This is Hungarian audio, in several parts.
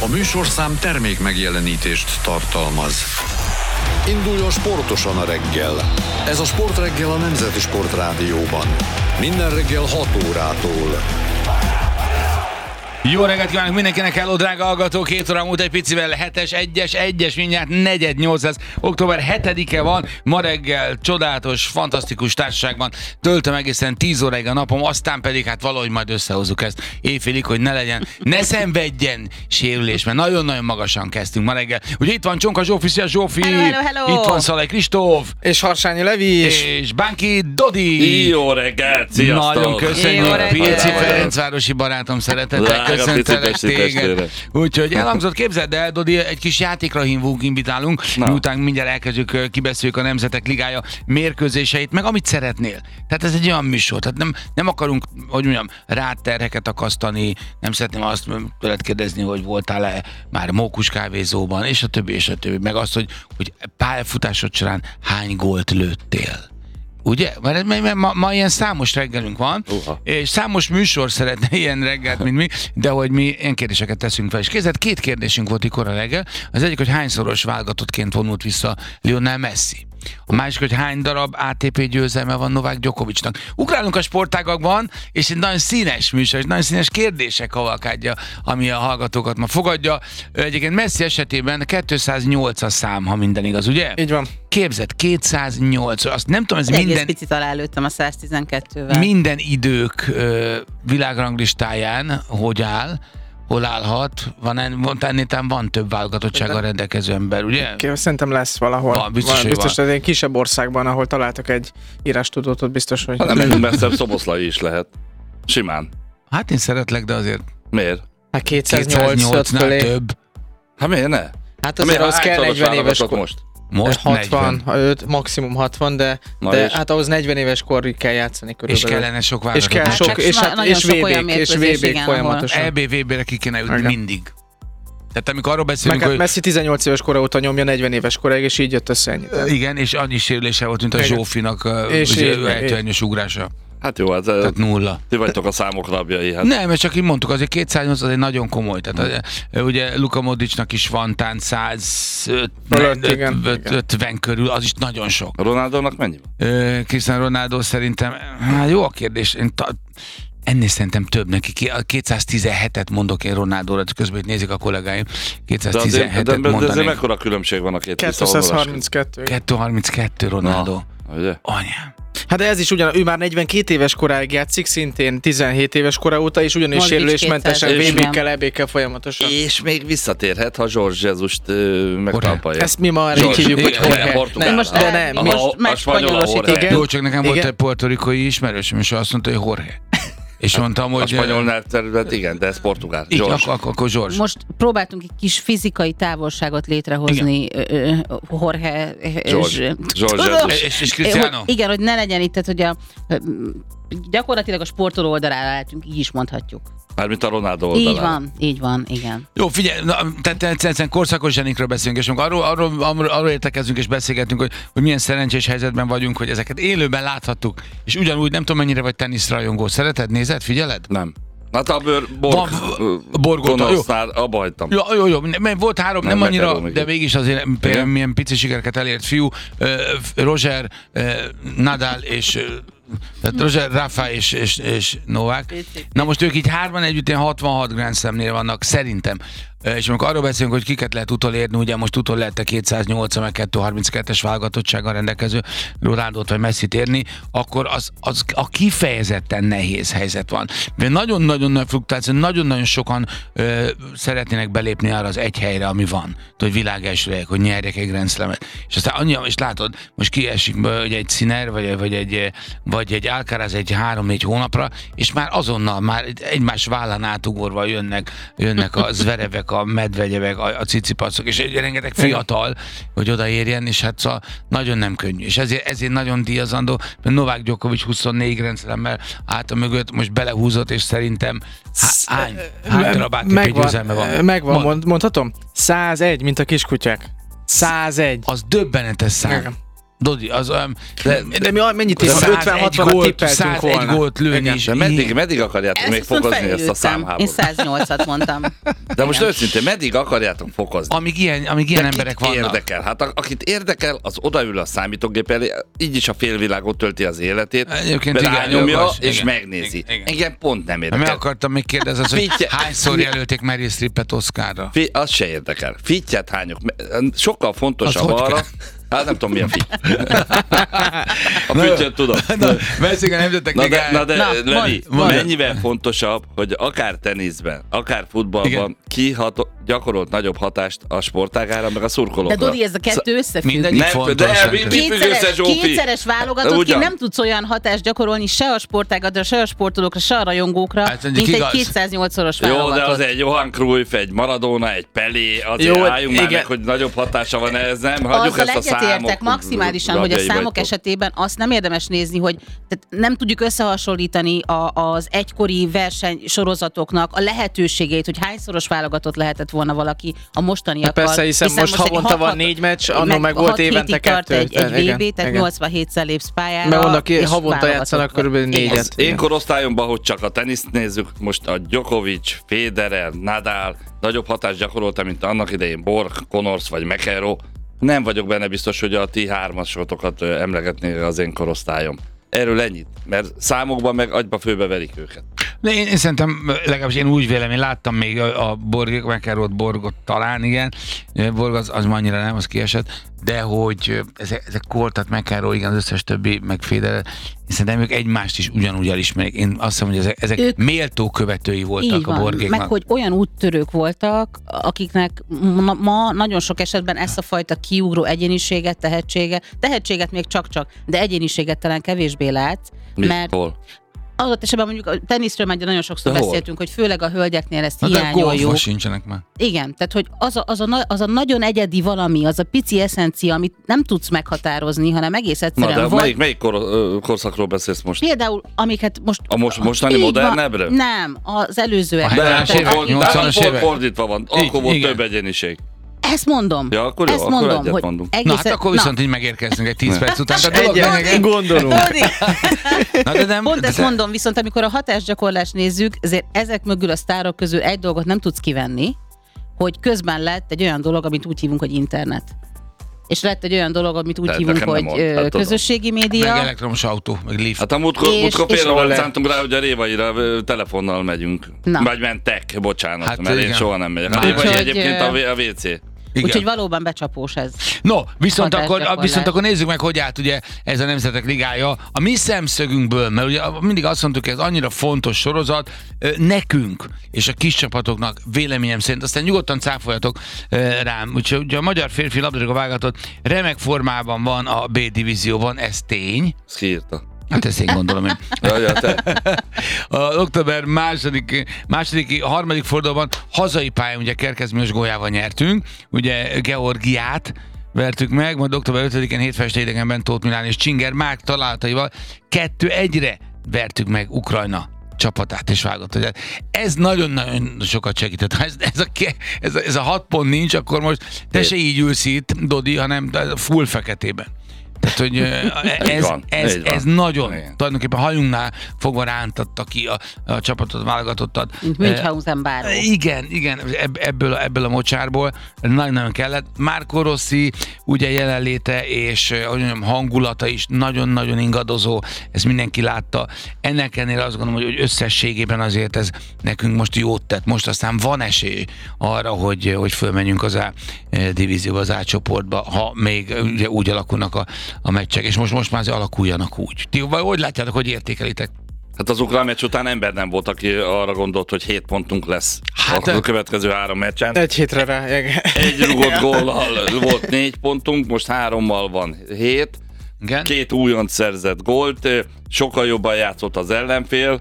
A műsorszám termék megjelenítést tartalmaz. Induljon sportosan a reggel. Ez a Sportreggel a Nemzeti Sportrádióban. Minden reggel 6 órától. Jó reggelt kívánok mindenkinek, hello drága hallgató, 2 óra múlt egy picivel, 7-es, 1-es, mindjárt 4-8 lesz, október 7-e van, ma reggel csodálatos, fantasztikus társaságban töltöm egészen 10 óráig a napom, aztán pedig hát valahogy majd összehozzuk ezt éjfélig, hogy ne szenvedjen sérülés, mert nagyon-nagyon magasan kezdtünk ma reggel. Ugye itt van Csonka Zsófi, szia Zsófi, hello. Itt van Szalai Kristóf, és Harsányi Levi is, és Bánki Dodi. Jó reggelt, sziasztok! Nagyon köszönjük, Pilci Ferencvárosi barátom, szeretettel köszöntelek téged. Úgyhogy elhangzott, képzeld el, Dodi, egy kis játékra invitálunk, miután mindjárt elkezdjük, kibeszéljük a Nemzetek Ligája mérkőzéseit, meg amit szeretnél. Tehát ez egy olyan műsor, tehát nem akarunk, hogy mondjam, rád terheket akasztani, nem szeretném azt tőled kérdezni, hogy voltál-e már mókus kávézóban, és a többi, meg azt, hogy pályafutásod során hány gólt lőttél. Ugye? Mert ma ilyen számos reggelünk van, és számos műsor szeretne ilyen reggelt, mint mi, de hogy mi ilyen kérdéseket teszünk fel. És kézzel 2 kérdésünk volt ikor a reggel. Az egyik, hogy hányszoros válogatottként vonult vissza Lionel Messi. A másik, hogy hány darab ATP győzelme van Novák Djokovicnak. Ugrálunk a sportágakban, és egy nagyon színes műsor, és nagyon színes kérdések kavalkádja, ami a hallgatókat ma fogadja. Egyébként Messi esetében 208 a szám, ha minden igaz, ugye? Így van. Képzeld, 208, azt nem tudom, ez minden... Egész picit alálőttem a 112-vel. Minden idők világranglistáján hogy áll, hol állhat, van több válogatottsággal rendelkező ember, ugye? Szerintem lesz valahol. Van, biztos, hogy egy kisebb országban, ahol találtak egy írástudót, ott biztos, hogy... Hát nem messzebb, Szoboszlai is lehet. Simán. Hát én szeretlek, de azért... Miért? Hát 208-nál több. Hát miért ne? Hát azért az kell 40 éves kor. Most 60, 5, maximum 60, de hát ahhoz 40 éves korig kell játszani körülbelül. És kellene sok válogatott. És kell sok, és VB-k folyamatosan. EB-VB-re ki kéne jutni mindig. Tehát amikor arról beszélünk, hogy... Messi 18 éves kora óta nyomja 40 éves koráig, és így jött össze ennyi. Igen, és annyi sérülése volt, mint a Zsófinak eltörnyös ugrása. Hát jó, tehát nulla. Ti vagytok a számok rabjai. Hát. Nem, mert csak így mondtuk, azért 208 az egy nagyon komoly. Tehát ugye Luka Modricnak is van tán 150 körül, az is nagyon sok. Ronaldónak mennyi van? Cristiano Ronaldo szerintem, hát jó a kérdés, ennél szerintem több neki. 217-et mondok én Ronaldóra, közben itt nézik a kollégáim. 217-et mondanék. De azért mekkora különbség van a két 232. 232 Ronaldo. Ugye? Anyám. Hát de ez is ő már 42 éves koráig játszik, szintén 17 éves kora óta, és ugyanis sérülésmentesen VB-kkel, EB-kkel folyamatosan. És még visszatérhet, ha George Jesus-t megtalpalja. Ezt mi már így hívjuk, hogy Jorge. Most megspanyolosítják. Jó, csak nekem volt egy puertoricói ismerősöm, és azt mondta, hogy Jorge. És mondtam, hogy... A spanyol terület, igen, de ez portugál. Így, akkor George. Most próbáltunk egy kis fizikai távolságot létrehozni Jorge és Cristiano. Igen, hogy ne legyen itt, tehát, hogy gyakorlatilag a sportoló oldalára álltunk, így is mondhatjuk. Mármint a Ronaldo oldalára. Így van, igen. Jó, figyelj, tehát egyszerűen korszakos zsenikről beszélünk, és arról értekezünk és beszélgetünk, hogy milyen szerencsés helyzetben vagyunk, hogy ezeket élőben láthattuk. És ugyanúgy, nem tudom, mennyire vagy teniszrajongó. Szereted, nézed, figyeled? Nem. Hát a Borgóta, abba hagytam. Jó, volt 3, nem annyira, de mégis azért például milyen pici sikereket elért fiú. Roger, Nadal és... Tehát Roger, Rafa és Novák. Na most ők így 3 együtt ilyen 66 Grand Slamnél vannak, szerintem. És amikor arról beszélünk, hogy kiket lehet utolérni, ugye most utol lehet 208 meg 232-es válogatottsággal rendelkező Ronaldót vagy Messit érni, akkor az a kifejezetten nehéz helyzet van. Mert nagyon-nagyon nagy fluktuáció, nagyon-nagyon sokan szeretnének belépni arra az egy helyre, ami van. Hogy világ elsőjek, hogy nyerjek egy Grand Slamet. És aztán annyi, és látod, most kiesik egy Sinner, vagy egy Alcaraz egy 3-4 hónapra, és már azonnal, már egymás vállán átugorva jönnek a Zverevek, a Medvegyevek, a Cicipaszok, és rengeteg fiatal, hogy odaérjen, és hát szóval nagyon nem könnyű. És ezért nagyon díjazandó, mert Novák Djokovic 24 Grand Slammel állt a mögött, most belehúzott, és szerintem hány darab ATP győzelme van? Megvan, mondhatom? 101, mint a kiskutyák. 101. Az döbbenetes szám. Dodi, az olyan... De mi mennyit is 50-60-at tippeltünk volna. Egy gólt lőni is. De meddig akarjátok még fokozni ezt a számháborút? Én 108-at mondtam. De most őszintén, meddig akarjátok fokozni? Amíg ilyen emberek vannak. Érdekel? Hát akit érdekel, az odaül a számítógép elé, így is a félvilágot tölti az életét, rányomja és megnézi. Engem pont nem érdekel. Meg akartam még kérdezni, hogy hányszor jelölték Meryl Streepet Oscarra? Az se érdekel. Fittyet hányok. Sokkal fontosabb arra, hát nem tudom, milyen fitty. A fittyet tudom. Veszik a nemzetek Levi, mennyivel fontosabb, hogy akár teniszben, akár futballban gyakorolt nagyobb hatást a sportágára, meg a szurkolókra. De Dodi, ez a kettő összefügg. Mindegyik fontos. Kétszeres válogatottként nem tudsz olyan hatást gyakorolni se a sportágadra, se a sportolókra, se a rajongókra, mint egy 208-szoros válogatott. Jó, de az egy Johan Cruyff, egy Maradona, egy Pelé, azért álljunk már meg, hogy nagyobb hatása van ez, nem? Hagyjuk ezt a számok. Maximálisan, hogy a számok esetében azt nem érdemes nézni, hogy nem tudjuk összehasonlítani az egykori versenysorozatoknak a lehetőségeit, hogy hányszoros válogatott lehetett volna valaki a mostaniakkal. Persze, hiszen most havonta van 4 meccs, annól meg volt évente 2. Egy VB, tehát 87-szer lépsz pályára. Mert onnak havonta játszanak körülbelül 4-et. Én korosztályomban, hogy csak a teniszt nézzük, most a Djokovic, Federer, Nadal nagyobb hatást gyakorolta, mint annak idején Borg, Connors vagy McEnroe. Nem vagyok benne biztos, hogy a ti hármasotokat emlegetné az én korosztályom. Erről ennyit, mert számokban meg agyba főbe verik őket. De én szerintem, legalábbis én úgy vélem, én láttam még a Borgot talán, igen. Borg az annyira nem, az kiesett, de hogy ezek Kortat, McEnroe, igen, az összes többi, meg Federer, szerintem ők egymást is ugyanúgy elismerik. Én azt hiszem, hogy ezek ők méltó követői voltak a Borgéknak. Meg hogy olyan úttörők voltak, akiknek ma nagyon sok esetben ezt a fajta kiugró egyéniséget, tehetséget még csak-csak, de egyéniséget talán kevésbé látsz. Mert adott esetben mondjuk a teniszről már nagyon sokszor beszéltünk, hogy főleg a hölgyeknél ezt hiányoljuk. De sincsenek már. Igen, tehát hogy az a nagyon egyedi valami, az a pici eszencia, amit nem tudsz meghatározni, hanem egész egyszerűen. Na, de melyik korszakról beszélsz most? Például, amiket most... A mostani modernebbre? Nem, az előzőek. De fordítva van, akkor volt több egyeniség. Ezt mondom. Ja, akkor ezt mondom, hogy egészen... Na hát akkor viszont így megérkezünk egy 10 perc után. Gondolunk. Ezt mondom, viszont amikor a hatásgyakorlást nézzük, ezért ezek mögül a sztárok közül egy dolgot nem tudsz kivenni, hogy közben lett egy olyan dolog, amit úgy hívunk, hogy internet. És lett egy olyan dolog, amit úgy hívunk, hogy közösségi média. Meg elektromos autó, meg lift. Hát a múltkor például szántunk rá, hogy a Révaira telefonnal megyünk. Vagy mentek, bocsánat, hát mert én soha nem megyek. A Révai egyébként a WC. Úgyhogy valóban becsapós ez. No, viszont akkor nézzük meg, hogy állt ugye ez a Nemzetek Ligája. A mi szemszögünkből, mert ugye mindig azt mondtuk, hogy ez annyira fontos sorozat, nekünk és a kis csapatoknak véleményem szerint, aztán nyugodtan cáfoljatok rám. Úgyhogy ugye a magyar férfi labdarúgó válogatott remek formában van a B divízióban, ez tény. Ezt kiírta. Hát ezt én gondolom én. A október harmadik fordulóban hazai pályán ugye Kerkezményes góljával nyertünk, ugye Georgiát vertük meg, majd október 5-én hétfő este idegenben Tóth Milán és Csinger Márk találataival 2-1-re vertük meg Ukrajna csapatát és válogatott. Ez nagyon-nagyon sokat segített. Ha ez a 6 pont nincs, akkor most te se így ülsz itt, Dodi, hanem full feketében. Tehát, hogy ez nagyon, tulajdonképpen hajunknál fogva rántatta ki a csapatot, válogatottat. Mint Münchhausen báró. Igen, ebből a mocsárból nagyon kellett. Marco Rossi ugye jelenléte és hangulata is nagyon-nagyon ingadozó, ezt mindenki látta. Ennek ennél azt gondolom, hogy összességében azért ez nekünk most jót tett. Most aztán van esély arra, hogy fölmenjünk az A divízióba, az A csoportba, ha még ugye úgy alakulnak a meccsek, és most már azért alakuljanak úgy. Ti hogy látjátok, hogy értékelitek? Hát az ukrán meccs után ember nem volt, aki arra gondolt, hogy 7 pontunk lesz a következő 3 meccsen. Egy hétre rá. Egy rugott góllal volt 4 pontunk, most 3-mal van 7. Igen? 2 újonc szerzett gólt, sokkal jobban játszott az ellenfél,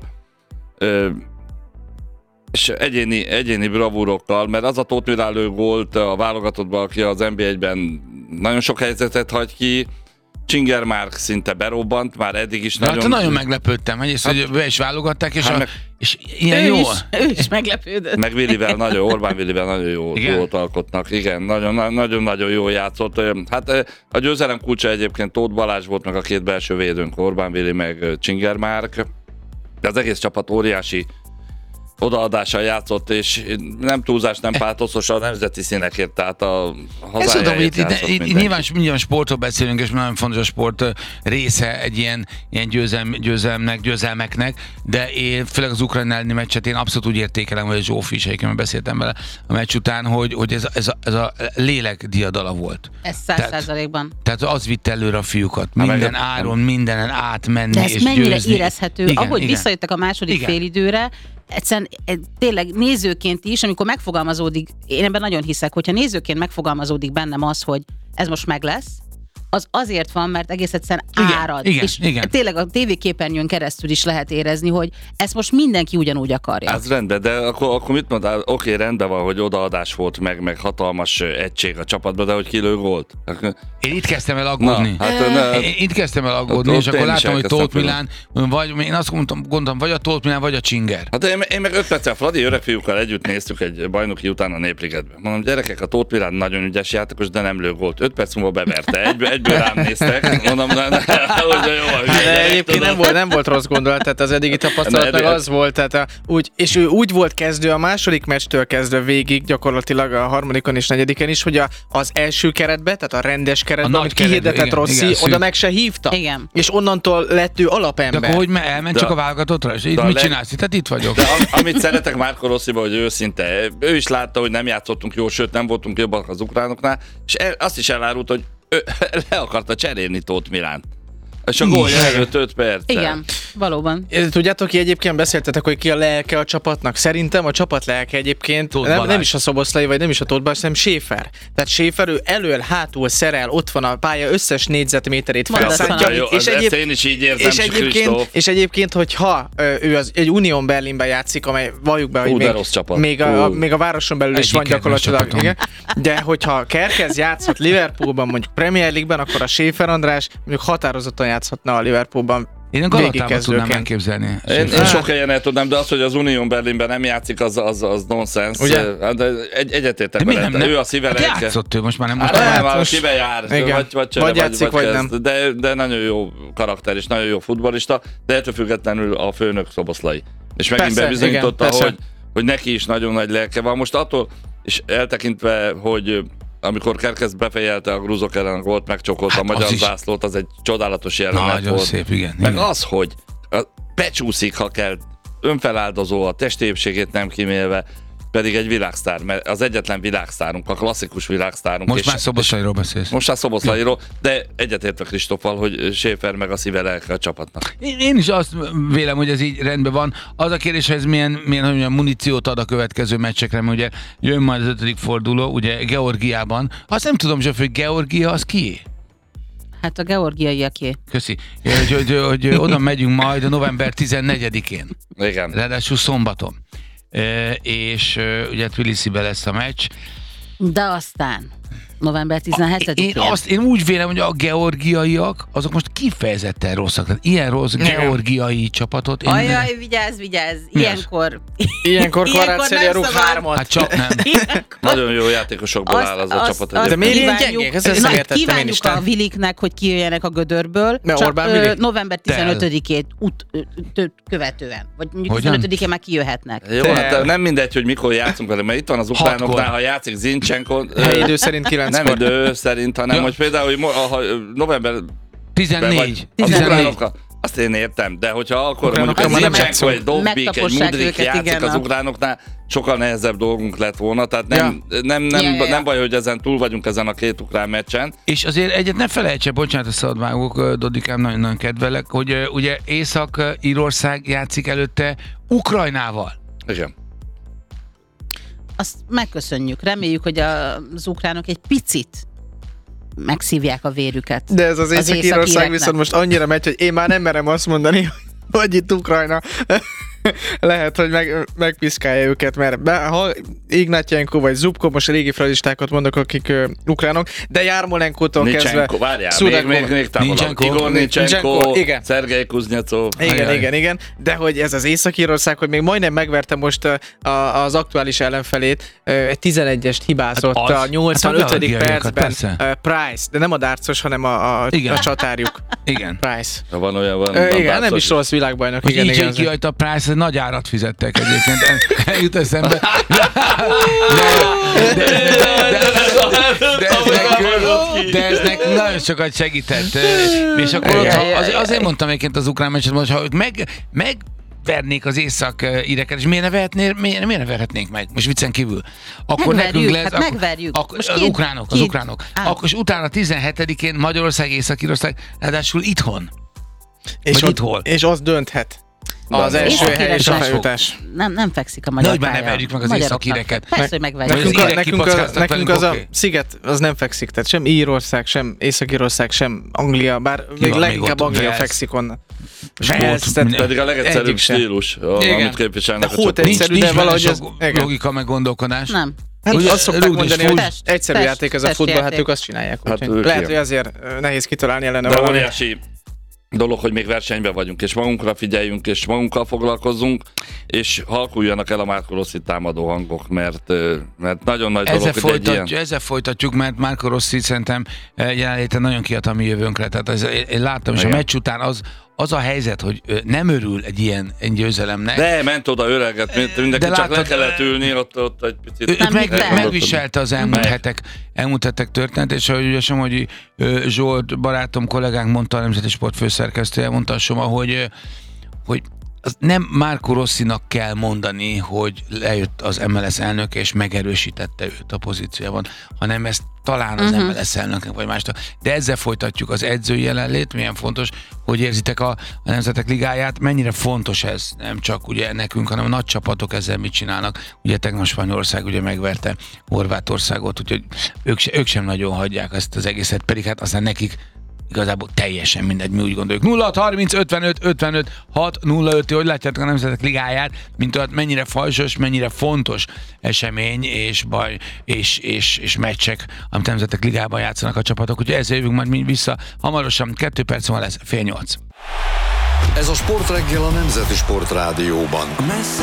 és egyéni bravúrokkal, mert az a Tóth Milán gólt a válogatottban, aki az NB1-ben nagyon sok helyzetet hagy ki, Csingermárk szinte berobbant, már eddig is nagyon meglepődtem, hogy be is válogatták, és ilyen ő jó. Ő is meglepődött. Meg Orbán Willivel nagyon jót alkotnak. Igen, nagyon jól játszott. Hát a győzelem kulcsa egyébként Tóth Balázs volt, meg a két belső védőnk, Orbán Willi meg Csingermárk. De az egész csapat óriási odaadással játszott, és nem túlzás, nem pátoszos a nemzeti színekért, tehát a hazájáért játszott nyilván sportról beszélünk, és nagyon fontos a sport része egy ilyen győzelmeknek, de én főleg az ukrán elleni meccset én abszolút úgy értékelem, hogy Zsófi is egyébként beszéltem vele a meccs után, hogy ez a lélek diadala volt. Ez 100%-ban. Tehát az vitte előre a fiúkat. Minden áron, mindenen átmenni de ez és mennyire győzni. érezhető. Ahogy visszajöttek a második félidőre, egyszerűen tényleg nézőként is, amikor megfogalmazódik, én ebben nagyon hiszek, hogyha nézőként megfogalmazódik bennem az, hogy ez most meg lesz, az azért van, mert egész egyszerűen árad. És tényleg a tévéképernyőn keresztül is lehet érezni, hogy ezt most mindenki ugyanúgy akarja. Ez rendben, de akkor mit mondtál? Oké, rendben van, hogy odaadás volt, meg hatalmas egység a csapatban, de hogy kilő gólt? Én itt kezdtem el aggódni. Itt kezdtem el aggódni, és akkor látom, hogy Tóth Milán, vagy én azt gondoltam, vagy a Tóth Milán, vagy a Csinger. Hát én meg 5 perccel Fradi öregfiúkkal együtt néztük egy bajnoki után a Népligetben. Mondom, gyerekek, a Tóth Milán nagyon ügyes játékos, de nem lő gólt. 5 perc múlva beverte. Egyből rám néztek. Mondom, de egyébként nem volt rossz gondolat, tehát az eddigi tapasztalat meg az volt, tehát és ő úgy volt kezdő a második meccstől kezdve végig, gyakorlatilag a harmadikon és negyediken is, hogy az első keretbe, tehát a rendes keretbe, amit kihirdetett Rossi, oda meg se hívta. Igen. És onnantól lett ő alapember. De akkor hogy elment csak a válogatottra? És itt mit csinálsz? Tehát itt vagyok. De amit szeretek Márko Rossiba, hogy őszinte, ő is látta, hogy nem játszottunk jól, sőt nem voltunk jobbak az ukránoknál, és azt is elárult, hogy le akarta cserélni Tóth Milánt. És a gólja előtt 5 perc. Igen, valóban. Tudjátok, ki egyébként beszéltetek, hogy ki a lelke a csapatnak? Szerintem a csapat lelke egyébként nem is a Szoboszlai, vagy nem is a Tóth Balázs, hanem Schäfer. Tehát Schäfer ő elől, hátul szerel, ott van a pálya összes négyzetméterét felszántja. Én is így érzem, és egyébként, hogyha ő egy Unión Berlinben játszik, amely valljuk be, hogy még a városon belül is van gyakorlatilag. De hogyha Kerkez játszhat Liverpoolban, mondjuk Premier League-ben, akkor a Schäfer András mondjuk határozottan játszhatna a Liverpoolban. Én a Galatában tudnám elképzelni. Én sok helyen el tudnám, de az, hogy az Unión Berlinben nem játszik, az nonsens. De egyetértek vele. Ő a szíve lelke. Játszott ő, most már nem. Most kibe jár. Vagy játszik, vagy nem. De nagyon jó karakter és nagyon jó futballista, de ettől függetlenül a főnök Szoboszlai. És megint bebizonyította, hogy neki is nagyon nagy lelke van. Most attól, és eltekintve, hogy amikor Kerkez befejelte a grúzok ellen gólt, megcsokolta a magyar zászlót, az egy csodálatos jelenet volt. Nagyon szép, igen. Meg az, hogy becsúszik, ha kell, önfeláldozó, a testépségét nem kímélve, pedig egy világsztár, mert az egyetlen világsztárunk, a klasszikus világsztárunk. Most már Szoboszlairól beszélsz. Most már Szoboszlairól, de egyetértve Kristóffal, hogy Schäfer meg a szíve lelke a csapatnak. Én is azt vélem, hogy ez így rendben van. Az a kérdés, hogy ez milyen muníciót ad a következő meccsekre, mert ugye jön majd az 5. forduló, ugye Georgiában. Azt nem tudom, hogy Georgia az kié? Hát a georgiaiaké. Köszi. Hogy oda megyünk majd a november 14-én. Igen. Ráadásul szombaton. És ugye Tbilisiben lesz a meccs. De aztán november 17-én. Én úgy vélem, hogy a georgiaiak azok most kifejezetten rosszak. Tehát ilyen rossz georgiai csapatot. Ajaj, vigyázz. Ilyenkor Kvaratszélia rúg 3-at. Hát csak nem. Nagyon jó játékosokból áll az a csapat. De miért ilyen gyengék? Kívánjuk a Viliknek, hogy kijöjjenek a gödörből. Csak november 15-ét követően. Vagy mondjuk 15-én már kijöhetnek. Jó, hát nem mindegy, hogy mikor játszunk vele, mert itt van az ukránoknál, ha játszik Zincsenko. Idő szerint 9-kor. Nem idő szerint, hanem hogy például november 14. Azt én értem, de hogyha akkor mondjuk a Zincsenko, egy Dobbik, egy Mudrik játszik az ukránoknál, sokkal nehezebb dolgunk lett volna, tehát nem baj, hogy ezen túl vagyunk ezen a 2 ukrán meccsen. És azért egyet ne felejtse, bocsánat, a szabadvágók, Dodikám, nagyon kedvelek, hogy ugye Észak-Írország játszik előtte Ukrajnával. Igen. Azt megköszönjük. Reméljük, hogy az ukránok egy picit megszívják a vérüket. De ez az Észak-Írország viszont most annyira megy, hogy én már nem merem azt mondani, hogy itt Ukrajna. lehet, hogy megpiszkálja őket, mert ha Ignatyenko vagy Zubko, most régi fradistákat mondok, akik ukránok, de Jarmolenkótól kezdve... Várjál, még távolabb. Igor Nicsenko, Szergej Kuznyecov. Igen. De hogy ez az Észak-Írország, hogy még majdnem megverte most az aktuális ellenfelét, egy 11-est hibázott a 85. percben Price, de nem a dárcos, hanem a csatárjuk. Igen. Price. Van olyan, igen, nem is rossz világbajnok. Hogy így kihagyta a Price, nagy árat fizettek egyébként. Eljut eszembe. De ez nekünk nagyon sokat segített. És akkor azért mondtam egyébként az ukrán meccset, hogy ha ők megvernék az észak-íreket, és miért ne verhetnénk meg? Most viccen kívül. Akkor nekünk lesz... megverjük. Az ukránok. Akkor és utána 17-én Magyarország, Észak-Írország, ráadásul itthon. És az dönthet. Az első hely és a feljutás. Nem fekszik a magyar pálya. Nagyban ne verjük meg az észak-íreket. Persze, hogy megverjük. Nekünk az a sziget, az nem fekszik. Tehát sem Írország, sem Észak-Írország, sem Anglia, bár még leginkább Anglia fekszik onnan. Pedig a legegyszerűbb stílus, amit képviselnek a csapatok. Egyszerű, de valahogy ez... logika meg gondolkodás. Nem. Azt szokták mondani, hogy egyszerű játék ez a futball, hát ők azt csinálják. Lehet, hogy azért nehéz kitalálni ellene valami. De óriási dolog, hogy még versenyben vagyunk, és magunkra figyeljünk, és magunkkal foglalkozzunk, és halkuljanak el a Marco Rossi támadó hangok, mert nagyon nagy dolog, hogy ezzel folytatjuk, mert Marco Rossi szerintem jelenléte nagyon kiad a mi jövőnkre. Tehát én láttam, és a meccs után az a helyzet, hogy nem örül egy ilyen győzelemnek. De ment oda öreget, mindenki csak le kellett ülni, ott egy picit... Megviselte az elmúlt hetek történet, és ahogy Somogyi Zsolt barátom, kollégánk mondta, a Nemzeti Sport főszerkesztője, mondta a Soma, hogy nem Marco Rossinak kell mondani, hogy lejött az MLS elnök és megerősítette őt a pozícióban, hanem ezt talán az MLS elnöknek vagy másnak. De ezzel folytatjuk az edzői jelenlét, milyen fontos, hogy érzitek a Nemzetek Ligáját, mennyire fontos ez, nem csak ugye nekünk, hanem a nagy csapatok ezzel mit csinálnak. Ugye tegnap Spanyolország ugye megverte Horvátországot, úgyhogy ők sem nagyon hagyják ezt az egészet, pedig hát aztán nekik igazából teljesen mindegy, mi úgy gondoljuk. 0630 55 55 605, hogy látjátok a Nemzetek Ligáját, mint olyan mennyire fajsos, mennyire fontos esemény és baj és meccsek, amit Nemzetek Ligában játszanak a csapatok. Úgyhogy ezzel jövünk majd vissza hamarosan, 2 perc van lesz, 7:30. Ez a Sportreggel a Nemzeti Sport Rádióban.